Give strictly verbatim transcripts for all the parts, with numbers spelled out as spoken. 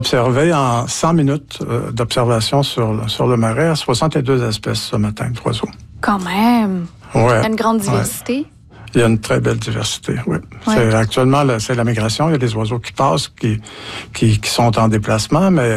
observé en cent minutes euh, d'observation sur, sur le marais soixante-deux espèces ce matin d'oiseaux. Quand même! Ouais, il y a une grande diversité. Ouais. Il y a une très belle diversité, oui. Ouais. C'est, actuellement, là, c'est la migration. Il y a des oiseaux qui passent, qui, qui, qui sont en déplacement, mais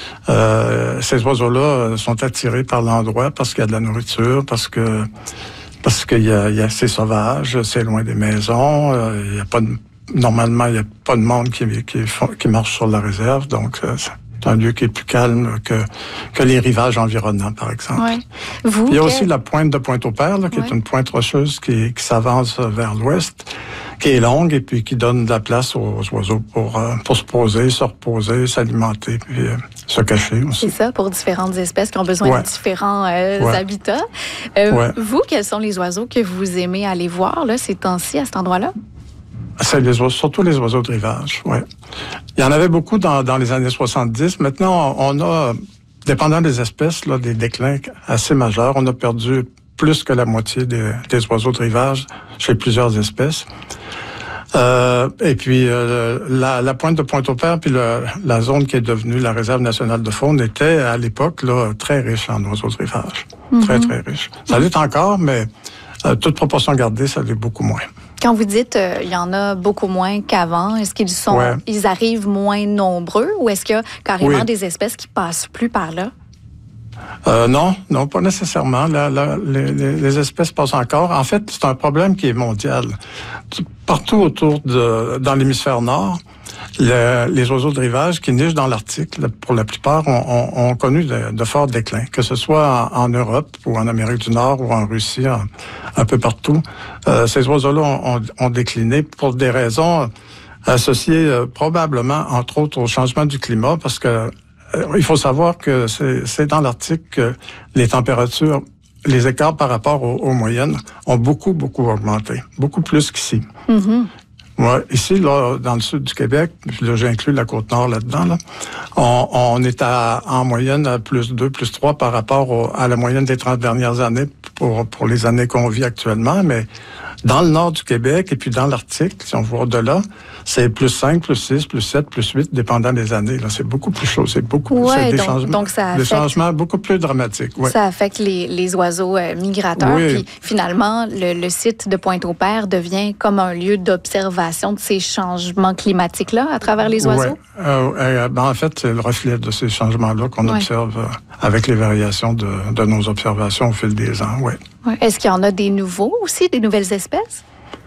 euh, ces oiseaux-là sont attirés par l'endroit parce qu'il y a de la nourriture, parce que parce qu'il y a, il y a c'est sauvage, c'est loin des maisons, euh, il y a pas de, normalement il y a pas de monde qui qui, qui marche sur la réserve, donc euh, c'est un lieu qui est plus calme que, que les rivages environnants, par exemple. Ouais. Vous, Il y a que... aussi la pointe de Pointe-au-Père, là, qui ouais. est une pointe rocheuse qui, qui s'avance vers l'ouest, qui est longue et puis qui donne de la place aux oiseaux pour, euh, pour se poser, se reposer, s'alimenter, puis euh, se cacher aussi. C'est ça, pour différentes espèces qui ont besoin ouais. de différents euh, ouais. habitats. Euh, ouais. Vous, quels sont les oiseaux que vous aimez aller voir là, ces temps-ci, à cet endroit-là? C'est les oiseaux, surtout les oiseaux de rivage, ouais. Il y en avait beaucoup dans, dans les années soixante-dix. Maintenant, on a, dépendant des espèces, là, des déclins assez majeurs. On a perdu plus que la moitié des, des oiseaux de rivage chez plusieurs espèces. Euh, et puis, euh, la, la pointe de Pointe-au-Père, puis le, la zone qui est devenue la réserve nationale de faune était, à l'époque, là, très riche en oiseaux de rivage. Mm-hmm. Très, très riche. Ça l'est encore, mais euh, toute proportion gardée, ça l'est beaucoup moins. Quand vous dites euh, il y en a beaucoup moins qu'avant, est-ce qu'ils sont, ouais. ils arrivent moins nombreux ou est-ce qu'il y a carrément oui. des espèces qui passent plus par là? Euh, non, non, pas nécessairement. La, la, les, les espèces passent encore. En fait, c'est un problème qui est mondial. Partout autour de, dans l'hémisphère nord, le, les oiseaux de rivage qui nichent dans l'Arctique, pour la plupart, ont, ont, ont connu de, de forts déclins, que ce soit en, en Europe ou en Amérique du Nord ou en Russie, en, un peu partout. Euh, ces oiseaux-là ont, ont, ont décliné pour des raisons associées euh, probablement, entre autres, au changement du climat, parce que euh, il faut savoir que c'est, c'est dans l'Arctique que les températures, les écarts par rapport aux, aux moyennes ont beaucoup, beaucoup augmenté, beaucoup plus qu'ici. Mm-hmm. Ouais, ici, là, dans le sud du Québec, là, j'inclus la Côte-Nord là-dedans, là, on, on est à, en moyenne à plus deux, plus trois par rapport au, à la moyenne des trente dernières années pour, pour les années qu'on vit actuellement, mais dans le nord du Québec et puis dans l'Arctique, si on voit au-delà, c'est plus cinq, plus six, plus sept, plus huit, dépendant des années. Là, c'est beaucoup plus chaud. C'est beaucoup ouais, c'est des donc, changements, donc ça affecte, des changements beaucoup plus dramatiques. Ouais. Ça affecte les, les oiseaux euh, migrateurs. Oui. Puis finalement, le, le site de Pointe-au-Père devient comme un lieu d'observation de ces changements climatiques-là à travers les oiseaux? Oui. Euh, euh, ben, en fait, c'est le reflet de ces changements-là qu'on ouais. observe euh, avec les variations de, de nos observations au fil des ans. Ouais. Ouais. Est-ce qu'il y en a des nouveaux aussi, des nouvelles espèces?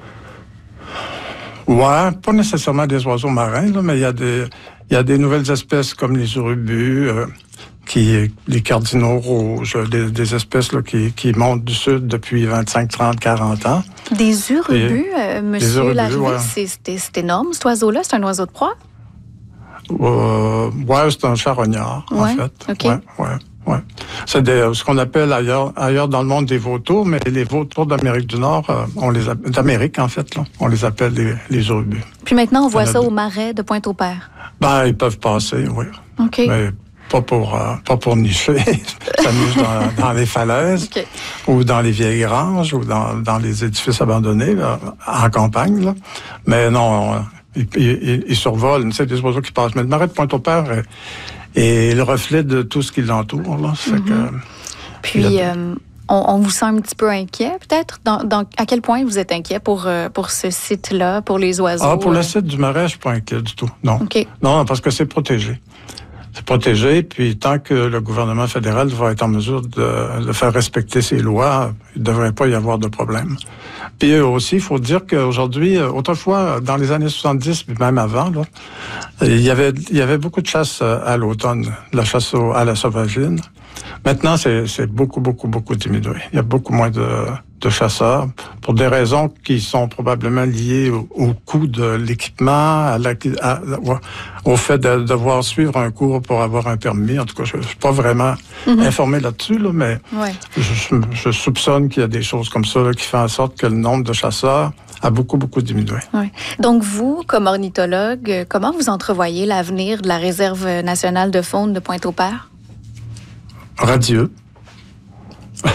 Ouais, pas nécessairement des oiseaux marins, là, mais il y a des il y a des nouvelles espèces comme les urubus, euh, qui les cardinaux rouges, des, des espèces là, qui, qui montent du sud depuis vingt-cinq, trente, quarante ans. Des urubus, euh, monsieur Larrivée, ouais. c'est, c'est, c'est énorme, cet oiseau-là, c'est un oiseau de proie? Euh, ouais, c'est un charognard, ouais, en fait. OK. Ouais, ouais. Ouais. C'est des, ce qu'on appelle ailleurs, ailleurs dans le monde des vautours, mais les vautours d'Amérique du Nord, euh, on les appelle, d'Amérique en fait, là, on les appelle les, les urubus. Puis maintenant, on voit ça au marais de Pointe-au-Père. Ben, ils peuvent passer, oui. OK. Mais pas pour, euh, pas pour nicher. Ça niche dans, dans les falaises, okay. ou dans les vieilles granges, ou dans, dans les édifices abandonnés, là, en campagne, là. Mais non, on, ils, ils, ils survolent, c'est des oiseaux qui passent. Mais le marais de Pointe-au-Père est, et le reflet de tout ce qui l'entoure. Là, c'est mm-hmm. que, puis, a... euh, on, on vous sent un petit peu inquiet, peut-être? Dans, dans, à quel point vous êtes inquiet pour, euh, pour ce site-là, pour les oiseaux? Ah, pour euh... le site du marais, je ne suis pas inquiet du tout. Non. Okay. Non, parce que c'est protégé. C'est protégé, puis tant que le gouvernement fédéral va être en mesure de, de faire respecter ses lois, il ne devrait pas y avoir de problème. Puis aussi, il faut dire qu'aujourd'hui, autrefois, dans les années soixante-dix, puis même avant, là, il y avait, il y avait beaucoup de chasse à l'automne, la chasse au, à la sauvagine. Maintenant, c'est, c'est beaucoup, beaucoup, beaucoup diminué. Il y a beaucoup moins de, de chasseurs pour des raisons qui sont probablement liées au, au coût de l'équipement, à la, à, au fait de devoir suivre un cours pour avoir un permis. En tout cas, je ne suis pas vraiment mm-hmm. informé là-dessus, là, mais ouais. je, je soupçonne qu'il y a des choses comme ça là, qui font en sorte que le nombre de chasseurs a beaucoup, beaucoup diminué. Ouais. Donc vous, comme ornithologue, comment vous entrevoyez l'avenir de la Réserve nationale de faune de Pointe-au-Père? Radieux.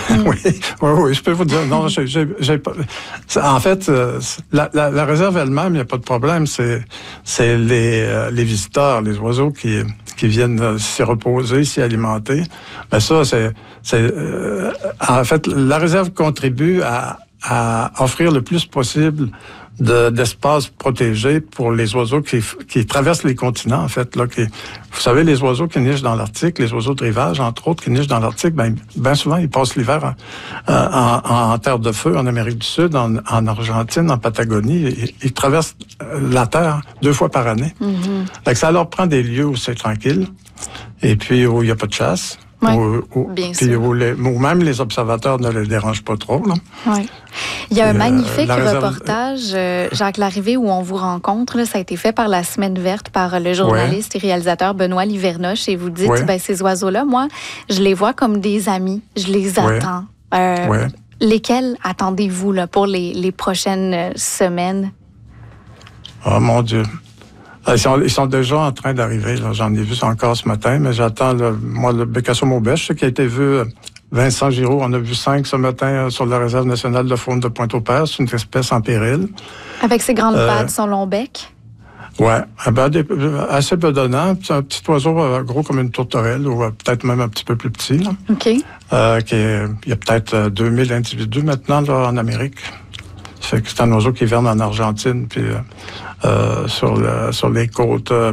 Mm. oui, oui, oui, je peux vous dire. Non, j'ai, j'ai, j'ai pas. En fait, la, la, la réserve elle-même, il n'y a pas de problème. C'est, c'est les, euh, les visiteurs, les oiseaux qui, qui viennent s'y reposer, s'y alimenter. Mais ça, c'est, c'est. Euh, en fait, la réserve contribue à, à offrir le plus possible de, d'espaces protégés pour les oiseaux qui, qui traversent les continents, en fait. Là, qui, vous savez, les oiseaux qui nichent dans l'Arctique, les oiseaux de rivage, entre autres, qui nichent dans l'Arctique, ben, ben souvent, ils passent l'hiver en, en, en terre de feu, en Amérique du Sud, en, en Argentine, en Patagonie. Ils, ils traversent la Terre deux fois par année. Mm-hmm. Donc, ça leur prend des lieux où c'est tranquille, et puis où il n'y a pas de chasse. Oui, où, où, bien puis sûr. Où, les, où même les observateurs ne les dérangent pas trop. Là. Oui. Il y a un et, magnifique euh, réserve... reportage, euh, Jacques Larrivée, où on vous rencontre. Là, ça a été fait par la Semaine verte par le journaliste ouais. et réalisateur Benoît Livernoche. Et vous dites, ouais. ben, ces oiseaux-là, moi, je les vois comme des amis. Je les attends. Ouais. Euh, ouais. Lesquels attendez-vous là, pour les, les prochaines semaines? Oh mon Dieu! Ils sont, ils sont déjà en train d'arriver. Là. J'en ai vu ça encore ce matin, mais j'attends, là, moi, le Bécasseau-Maubèche, qui a été vu, Vincent Giraud, on a vu cinq ce matin sur la réserve nationale de faune de Pointe-au-Père. C'est une espèce en péril. Avec ses grandes euh, pattes, son long bec? Oui, ben, assez bedonnant. C'est un petit oiseau euh, gros comme une tourterelle, ou euh, peut-être même un petit peu plus petit. Là. OK. Euh, qui est, il y a peut-être euh, deux mille individus maintenant là, en Amérique. Ça fait que c'est un oiseau qui hiverne en Argentine, puis euh, euh, sur, le, sur les côtes euh,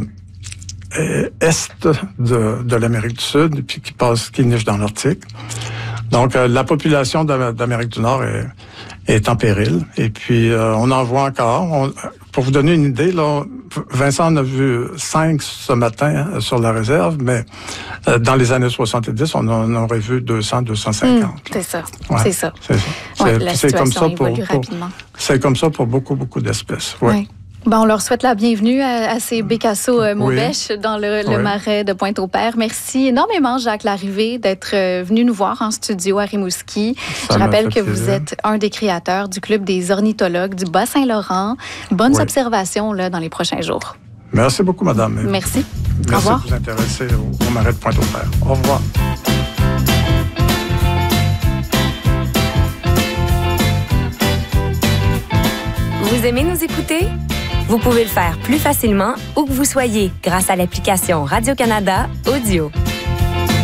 est de, de l'Amérique du Sud, puis qui passe, qui niche dans l'Arctique. Donc, euh, la population d'Amérique du Nord est, est en péril. Et puis, euh, on en voit encore. On, pour vous donner une idée, là, Vincent en a vu cinq ce matin hein, sur la réserve, mais euh, dans les années soixante-dix, on en aurait vu deux cents, deux cent cinquante. Mmh, c'est ça, ouais, c'est ça. C'est ça. Ouais, c'est, la c'est situation comme ça pour, évolue pour, rapidement. C'est comme ça pour beaucoup, beaucoup d'espèces. Ouais. Ouais. Ben, on leur souhaite la bienvenue à, à ces Bécasseaux-Maubèche oui. dans le, le oui. marais de Pointe-au-Père. Merci énormément, Jacques Larrivée, d'être venu nous voir en studio à Rimouski. Ça Je rappelle que plaisir. Vous êtes un des créateurs du Club des ornithologues du Bas-Saint-Laurent. Bonnes oui. observations là, dans les prochains jours. Merci beaucoup, madame. Merci. Merci au revoir. de vous intéresser au, au marais de Pointe-au-Père. Au revoir. Vous aimez nous écouter? Vous pouvez le faire plus facilement où que vous soyez grâce à l'application Radio-Canada Audio.